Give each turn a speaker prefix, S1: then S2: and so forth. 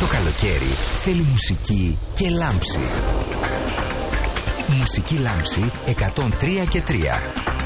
S1: Το καλοκαίρι θέλει μουσική και λάμψη. Μουσική λάμψη 103 και 3.